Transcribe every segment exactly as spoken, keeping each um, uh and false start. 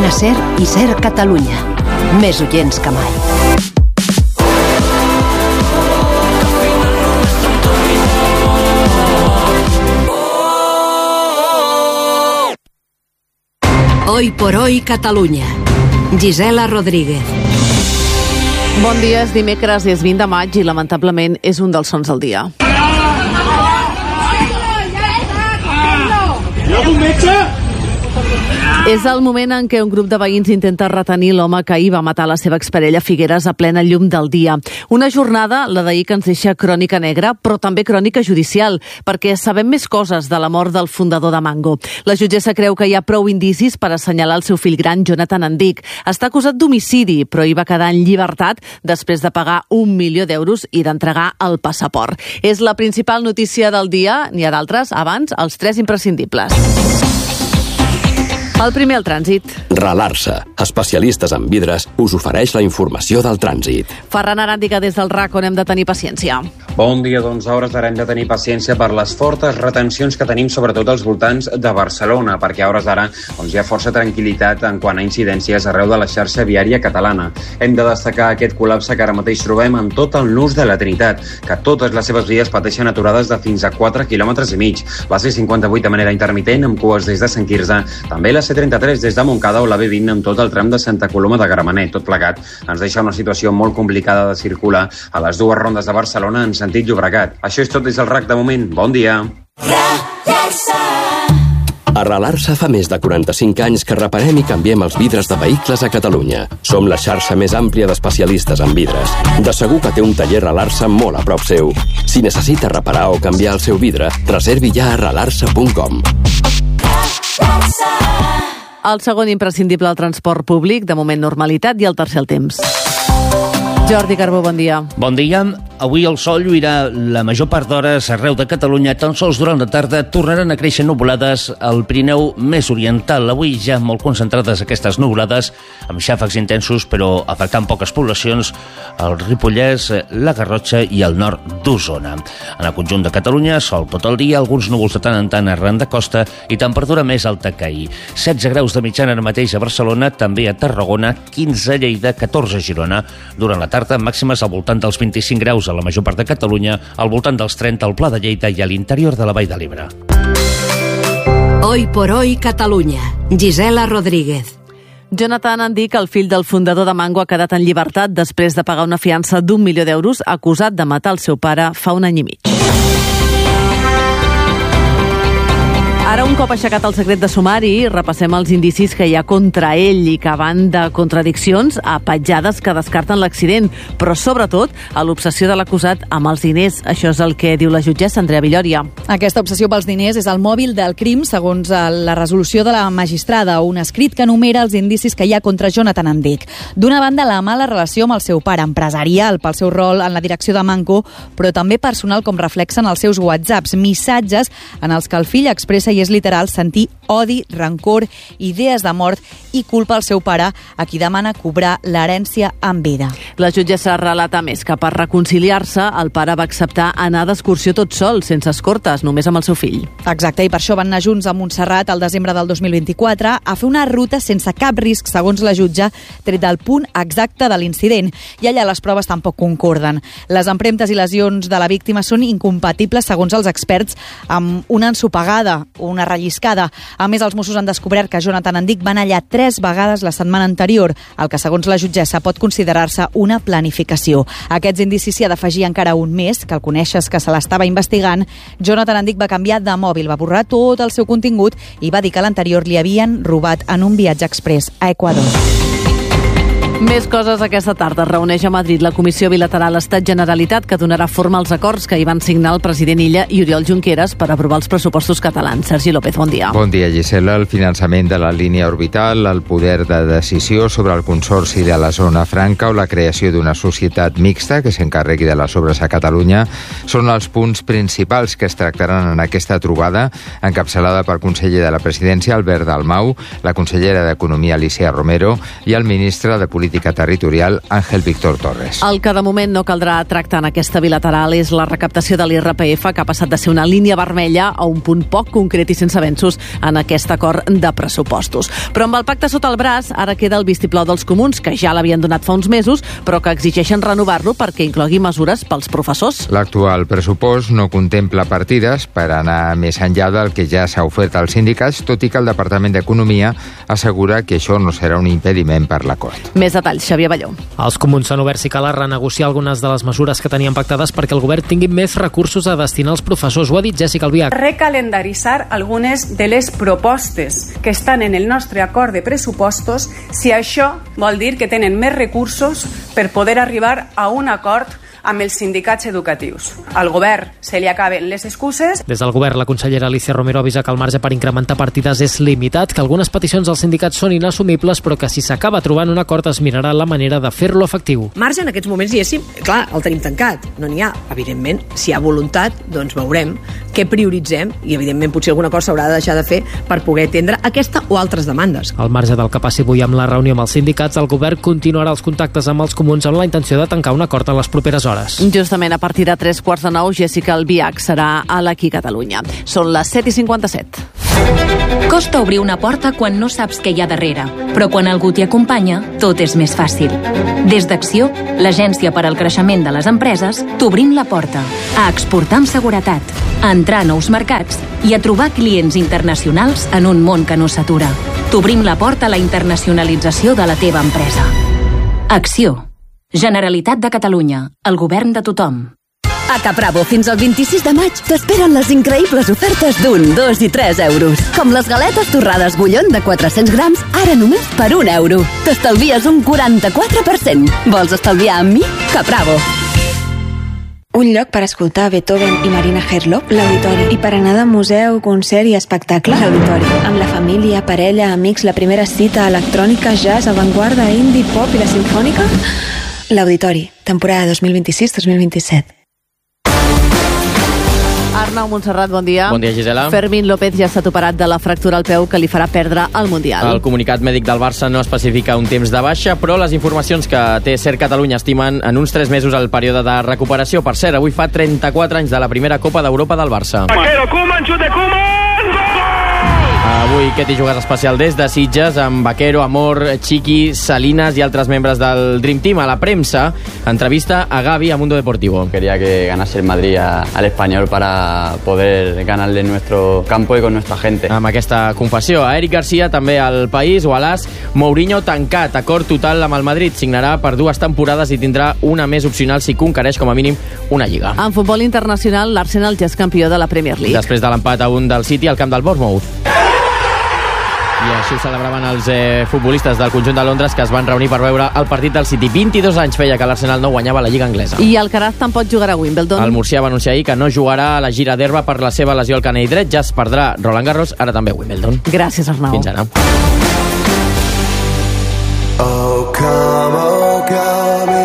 Cadena SER i SER Catalunya. Més oients que mai. Hoy por hoy Catalunya. Gisela Rodríguez. Bon dia, és dimecres, és vint de maig i lamentablement és un dels sons del dia. Hi ha un metge? És el moment en què un grup de veïns intenta retenir l'home que ahir va matar la seva exparella Figueres a plena llum del dia. Una jornada, la d'ahir, que ens deixa crònica negra, però també crònica judicial, perquè sabem més coses de la mort del fundador de Mango. La jutgessa creu que hi ha prou indicis per assenyalar el seu fill gran, Jonathan Endic. Està acusat d'homicidi, però hi va quedar en llibertat després de pagar un milió d'euros i d'entregar el passaport. És la principal notícia del dia, n'hi ha d'altres, abans, els tres imprescindibles. El primer, el trànsit. Ralarsa, especialistes en vidres, us ofereix la informació del trànsit. Ferran Aràndiga des del R A C, on hem de tenir paciència. Bon dia, doncs a hores d'ara hem de tenir paciència per les fortes retencions que tenim sobretot als voltants de Barcelona, perquè a hores d'ara doncs, hi ha força tranquil·litat en quant a incidències arreu de la xarxa viària catalana. Hem de destacar aquest col·lapse que ara mateix trobem en tot el nus de la Trinitat, que totes les seves vies pateixen aturades de fins a quatre quilòmetres i mig. La C cinquanta-vuit de manera intermitent, amb cues des de Sant Quirze, també la C trenta-tres des de Montcada o la B vint amb tot el tram de Santa Coloma de Gramenet. Tot plegat ens deixa una situació molt complicada de circular a les dues rondes de Barcelona en sentit Llobregat. Això és tot des del R A C de moment. Bon dia. A Ralarsa fa més de quaranta-cinc anys que reparem i canviem els vidres de vehicles a Catalunya. Som la xarxa més àmplia d'especialistes en vidres. De segur que té un taller Ralarsa molt a prop seu. Si necessita reparar o canviar el seu vidre, reservi ja a ralarsa punt com. El segon imprescindible, el transport públic, de moment normalitat, i el tercer, el temps. Jordi Carbó, bon dia. Bon dia. Avui el sol lluirà la major part d'hores arreu de Catalunya. Tan sols durant la tarda tornaran a créixer nuvolades al Pirineu més oriental. Avui ja molt concentrades aquestes nuvolades, amb xàfecs intensos, però afectant poques poblacions, el Ripollès, la Garrotxa i el nord d'Osona. En el conjunt de Catalunya, sol tot el dia, alguns núvols de tant en tant arran de costa i temperatura més alta que ahir. setze graus de mitjana ara mateix a Barcelona, també a Tarragona, quinze a Lleida, catorze a Girona. Durant la tarda, màximes al voltant dels vint-i-cinc graus a la major part de Catalunya, al voltant dels trenta al Pla de Lleida i a l'interior de la Vall de l'Ebre. Hoy por hoy Catalunya. Gisela Rodríguez. Jonathan Endic, el fill del fundador de Mango, ha quedat en llibertat després de pagar una fiança d'un milió d'euros, acusat de matar el seu pare fa un any i mig. Ara, un cop aixecat el secret de sumari, repassem els indicis que hi ha contra ell i que van de contradiccions a petjades que descarten l'accident, però sobretot a l'obsessió de l'acusat amb els diners. Això és el que diu la jutgessa Andrea Villòria. Aquesta obsessió pels diners és el mòbil del crim, segons la resolució de la magistrada, un escrit que enumera els indicis que hi ha contra Jonathan Endic. D'una banda, la mala relació amb el seu pare, empresarial pel seu rol en la direcció de Mango, però també personal, com reflexen els seus whatsapps, missatges en els que el fill expressa, i és literal, sentir odi, rancor, idees de mort i culpa al seu pare, a qui demana cobrar l'herència en vida. La jutgessa relata més que per reconciliar-se el pare va acceptar anar d'excursió tot sol, sense escortes, només amb el seu fill. Exacte, i per això van anar junts a Montserrat el desembre del dos mil vint-i-quatre a fer una ruta sense cap risc, segons la jutge, tret del punt exacte de l'incident. I allà les proves tampoc concorden. Les empremtes i lesions de la víctima són incompatibles, segons els experts, amb una ensopegada, una relliscada. A més, els Mossos han descobert que Jonathan Endic va anar allà tres vegades la setmana anterior, el que, segons la jutgessa, pot considerar-se una planificació. A aquests indicis s'hi ha d'afegir encara un més, que el coneixes, que se l'estava investigant. Jonathan Endic va canviar de mòbil, va borrar tot el seu contingut i va dir que l'anterior li havien robat en un viatge exprés a Equador. Més coses aquesta tarda. Es reuneix a Madrid la Comissió Bilateral Estat-Generalitat, que donarà forma als acords que hi van signar el president Illa i Oriol Junqueras per aprovar els pressupostos catalans. Sergi López, bon dia. Bon dia, Gisela. El finançament de la línia orbital, el poder de decisió sobre el consorci de la zona franca o la creació d'una societat mixta que s'encarregui de les obres a Catalunya són els punts principals que es tractaran en aquesta trobada, encapçalada pel conseller de la Presidència, Albert Dalmau, la consellera d'Economia, Alicia Romero, i el ministre de Política Política Territorial, Ángel Víctor Torres. El que de moment no caldrà tractar en aquesta bilateral és la recaptació de l'I R P F, que ha passat de ser una línia vermella a un punt poc concret i sense avenços en aquest acord de pressupostos. Però amb el pacte sota el braç, ara queda el vistiplau dels comuns, que ja l'havien donat fa uns mesos, però que exigeixen renovar-lo perquè inclogui mesures pels professors. L'actual pressupost no contempla partides per anar més enllà del que ja s'ha ofert als sindicats, tot i que el Departament d'Economia assegura que això no serà un impediment per l'acord. Més detalls, Xavier Balló. Els comuns s'han obert si cal a renegociar algunes de les mesures que tenien pactades perquè el govern tingui més recursos a destinar als professors. Ho ha dit Jessica Albiach. Recalendaritzar algunes de les propostes que estan en el nostre acord de pressupostos, si això vol dir que tenen més recursos per poder arribar a un acord amb els sindicats educatius. Al govern se li acaben les excuses. Des del govern, la consellera Alicia Romero avisa que el marge per incrementar partides és limitat, que algunes peticions dels sindicats són inassumibles, però que si s'acaba trobant un acord es mirarà la manera de fer-lo efectiu. Marge en aquests moments, diguéssim, clar, el tenim tancat, no n'hi ha. Evidentment, si hi ha voluntat, doncs veurem què prioritzem i, evidentment, potser alguna cosa s'haurà de deixar de fer per poder atendre aquesta o altres demandes. Al marge del que passi avui amb la reunió amb els sindicats, el govern continuarà els contactes amb els comuns amb la intenció de tancar un acord en les properes hores. Justament a partir de tres quarts de nou, Jessica Albiach serà a l'Aquí Catalunya. Són les set i cinquanta-set. Costa obrir una porta quan no saps què hi ha darrere, però quan algú t'hi acompanya, tot és més fàcil. Des d'Acció, l'agència per al creixement de les empreses, t'obrim la porta a exportar amb seguretat, a entrar a nous mercats i a trobar clients internacionals en un món que no s'atura. T'obrim la porta a la internacionalització de la teva empresa. Acció. Generalitat de Catalunya, el govern de tothom. A Capravo, fins al vint-i-sis de maig, t'esperen les increïbles ofertes d'un, dos i tres euros. Com les galetes torrades Bullón de quatre-cents grams, ara només per un euro. T'estalvies un quaranta-quatre per cent. Vols estalviar amb mi? Capravo. Un lloc per escoltar Beethoven i Marina Herlop, l'Auditori. I per anar de museu, concert i espectacle, l'Auditori. Amb la família, parella, amics, la primera cita, electrònica, jazz, avantguarda, indie, pop i la simfònica... L'Auditori, temporada dos mil vint-i-sis dos mil vint-i-set. Arnau Montserrat, bon dia. Bon dia, Gisela. Fermín López ja s'ha operat de la fractura al peu que li farà perdre el Mundial. El comunicat mèdic del Barça no especifica un temps de baixa, però les informacions que té Ser Catalunya estimen en uns tres mesos el període de recuperació. Per cert, avui fa trenta-quatre anys de la primera Copa d'Europa del Barça. Vaquero, Koeman, xut de Koeman! Avui Ketty jugues especial des de Sitges amb Vaquero, Amor, Chiqui, Salinas i altres membres del Dream Team. A la premsa, entrevista a Gavi a Mundo Deportivo. Quería que ganase el Madrid a, al Español para poder ganarle en nuestro campo y con nuestra gente. Amb aquesta confessió, a Eric Garcia, també al País, o a l'As, Mourinho tancat, acord total amb el Madrid, signarà per dues temporades i tindrà una més opcional si conquereix com a mínim una lliga. En futbol internacional, l'Arsenal ja és campió de la Premier League. Després de l'empat a un del City al camp del Bournemouth. I així ho celebraven els eh, futbolistes del conjunt de Londres que es van reunir per veure el partit del City. vint-i-dos anys feia que l'Arsenal no guanyava la Lliga anglesa. I Alcaraz tampoc jugarà a Wimbledon. El murcià va anunciar ahir que no jugarà a la gira d'herba per la seva lesió al canell dret. Ja es perdrà Roland Garros, ara també Wimbledon. Gràcies, Arnau. Fins ara. Oh, come, oh, come,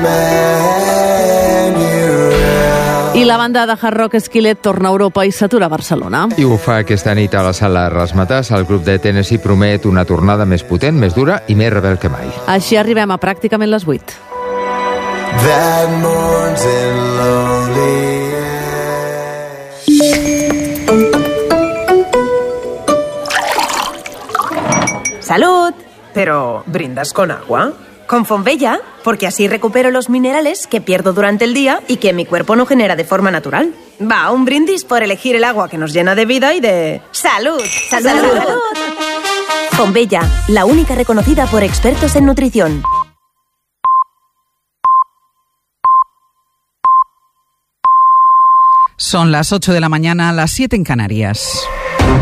I la banda de hard rock Skillet torna a Europa i s'atura a Barcelona. I ho fa aquesta nit a la sala Razzmatazz. El grup de Tennessee promet una tornada més potent, més dura i més rebel que mai. Així arribem a pràcticament les vuit. That mourns in lonely ¡Salud! Pero, ¿brindas con agua? Con Fonbella, porque así recupero los minerales que pierdo durante el día y que mi cuerpo no genera de forma natural. Va, un brindis por elegir el agua que nos llena de vida y de... ¡Salud! ¡Salud! ¡Salud! ¡Salud! Fonbella, la única reconocida por expertos en nutrición. Son las ocho de la mañana, las siete en Canarias.